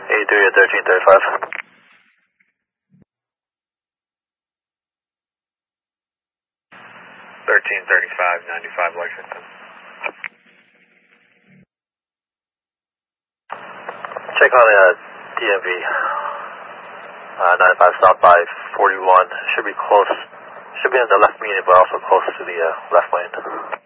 83 at 1335. 1335, 95 Lexington. Check on DMV. 95 stop by 41. Should be close. Should be in the left median, but also close to the left lane.